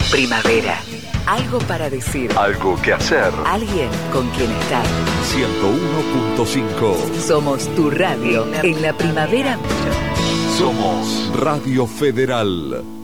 Primavera. Algo para decir. Algo que hacer. Alguien con quien estar. 101.5. Somos tu radio en la primavera. Somos Radio Federal.